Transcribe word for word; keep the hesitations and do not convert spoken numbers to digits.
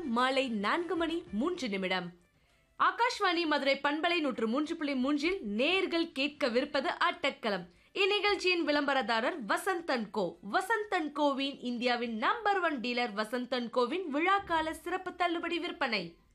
மாலை நான்கு மணி மூன்று நிமிடம். ஆகாஷ்வாணி மதுரை பண்பலை நூற்று மூன்று புள்ளி மூன்றில் நேர்கள் கேட்கவிருப்பது ஆட்டக்களம். இந்நிகழ்ச்சியின் விளம்பரதாரர் வசந்தன் கோ. வசந்தன் கோவின் இந்தியாவின் number one dealer Vasanthan CoWIN விழாக்கால சிறப்பு தள்ளுபடி விற்பனை.